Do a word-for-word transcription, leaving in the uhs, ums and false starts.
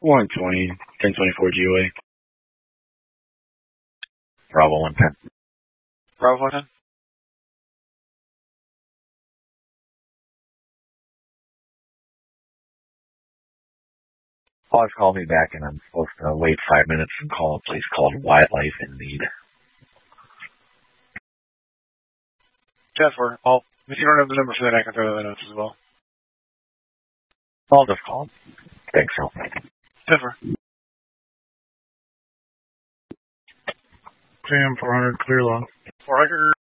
one twenty, ten twenty-four G O A. Bravo one ten. Bravo one ten. Pause, call me back, and I'm supposed to wait five minutes and call a place called Wildlife in Need. ten four. I'll, if you don't have the number for that, I can throw that notes as well. I'll just call him. Thanks, Phil. ten four. Sam four hundred, clear long. four hundred.